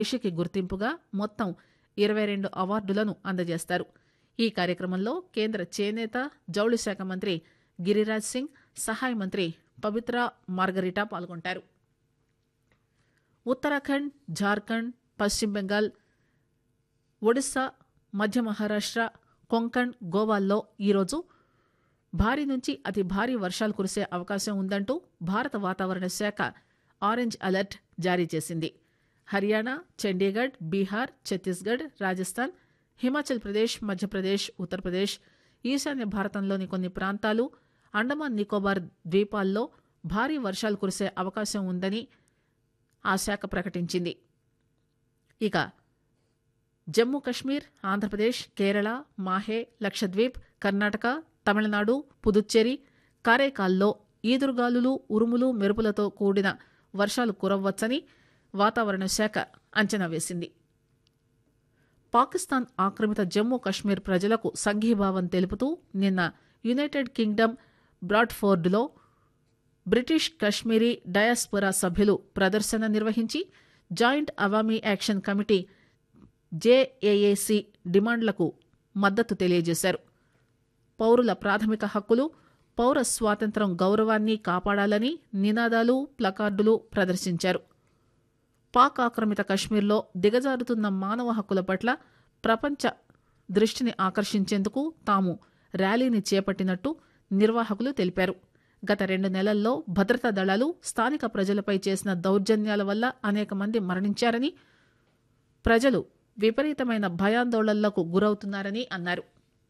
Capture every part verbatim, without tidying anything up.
కృషికి గుర్తింపుగా మొత్తం ఇరవై రెండు అవార్డులను అందజేస్తారు. ఈ కార్యక్రమంలో కేంద్ర చేనేత జౌళి శాఖ మంత్రి గిరిరాజ్ సింగ్, సహాయ మంత్రి పవిత్ర మార్గరిటా పాల్గొంటారు. ఉత్తరాఖండ్, జార్ఖండ్, పశ్చిమ బెంగాల్, ఒడిశా, మధ్య మహారాష్ట్ర, కొంకణ్, గోవాల్లో ఈరోజు భారీ నుంచి అతి భారీ వర్షాలు కురిసే అవకాశం ఉందంటూ భారత వాతావరణ శాఖ ఆరెంజ్ అలర్ట్ జారీ చేసింది. హర్యానా, చండీగఢ్, బీహార్, ఛత్తీస్గఢ్, రాజస్థాన్, హిమాచల్ ప్రదేశ్, మధ్యప్రదేశ్, ఉత్తరప్రదేశ్, ఈశాన్య భారతంలోని కొన్ని ప్రాంతాలు, అండమాన్ నికోబార్ ద్వీపాల్లో భారీ వర్షాలు కురిసే అవకాశం ఉందని ఆ శాఖ ప్రకటించింది. ఇక జమ్మూ కశ్మీర్, ఆంధ్రప్రదేశ్, కేరళ, మాహే, లక్షద్వీప్, కర్ణాటక, తమిళనాడు, పుదుచ్చేరి, కారైకాల్లో ఈదురుగాలులు, ఉరుములు, మెరుపులతో కూడిన వర్షాలు కురవ్వచ్చని వాతావరణ శాఖ అంచనా వేసింది. పాకిస్తాన్ ఆక్రమిత జమ్మూ కశ్మీర్ ప్రజలకు సంఘీభావం తెలుపుతూ నిన్న United Kingdom బ్రాడ్ఫోర్డ్లో British Kashmiri diaspora సభ్యులు ప్రదర్శన నిర్వహించి joint Awami action committee JAAC డిమాండ్లకు మద్దతు తెలియజేశారు. పౌరుల ప్రాథమిక హక్కులు, పౌర స్వాతంత్ర్యం, గౌరవాన్ని కాపాడాలని నినాదాలు, ప్లకార్డులు ప్రదర్శించారు. పాక్ ఆక్రమిత కశ్మీర్లో దిగజారుతున్న మానవ హక్కుల పట్ల ప్రపంచ దృష్టిని ఆకర్షించేందుకు తాము ర్యాలీని చేపట్టినట్టు నిర్వాహకులు తెలిపారు. గత రెండు నెలల్లో భద్రతా దళాలు స్థానిక ప్రజలపై చేసిన దౌర్జన్యాల వల్ల అనేక మంది మరణించారని, ప్రజలు విపరీతమైన భయాందోళనలకు గురవుతున్నారని అన్నారు.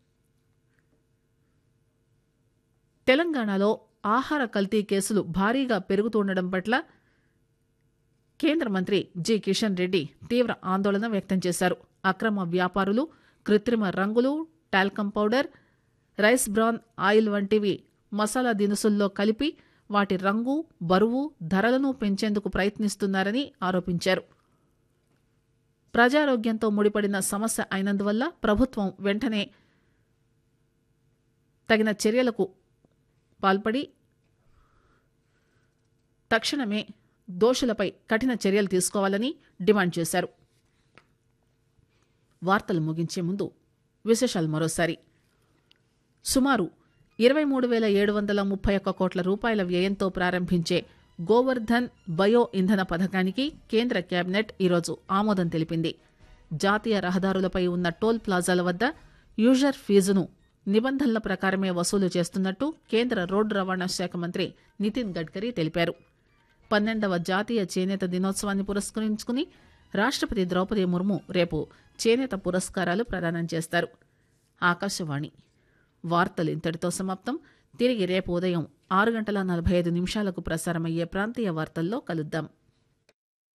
తెలంగాణలో ఆహార కల్తీ కేసులు భారీగా పెరుగుతుండడం పట్ల కేంద్ర మంత్రి జి కిషన్ రెడ్డి తీవ్ర ఆందోళన వ్యక్తం చేశారు. అక్రమ వ్యాపారులు కృత్రిమ రంగులు, talcum powder, rice bran oil వంటివి మసాలా దినుసుల్లో కలిపి వాటి రంగు, బరువు, ధరలను పెంచేందుకు ప్రయత్నిస్తున్నారని ఆరోపించారు. ప్రజారోగ్యంతో ముడిపడిన సమస్య అయినందువల్ల ప్రభుత్వం వెంటనే తగిన చర్యలకు పాల్పడి తక్షణమే దోషులపై కఠిన చర్యలు తీసుకోవాలని డిమాండ్ చేశారు. వార్తలు ముగించే ముందు విశేషాలు మరోసారి. సుమారు ఇరవై మూడు వేల ఏడు వందల ముప్పై ఒక్క కోట్ల రూపాయల వ్యయంతో ప్రారంభించే గోవర్ధన్ బయో ఇంధన పథకానికి కేంద్ర కేబినెట్ ఈరోజు ఆమోదం తెలిపింది. జాతీయ రహదారులపై ఉన్న టోల్ ప్లాజాల వద్ద యూజర్ ఫీజును నిబంధనల ప్రకారమే వసూలు చేస్తున్నట్టు కేంద్ర రోడ్డు రవాణా శాఖ మంత్రి నితిన్ గడ్కరీ తెలిపారు. పన్నెండవ జాతీయ చేనేత దినోత్సవాన్ని పురస్కరించుకుని రాష్ట్రపతి ద్రౌపది ముర్ము రేపు చేనేత పురస్కారాలు ప్రదానం చేస్తారు. ఆకాశవాణి వార్తలు ఇంతటితో సమాప్తం. తిరిగి రేపు ఉదయం ఆరు గంటల నలభై ఐదు నిమిషాలకు ప్రసారమయ్యే ప్రాంతీయ వార్తల్లో కలుద్దాం.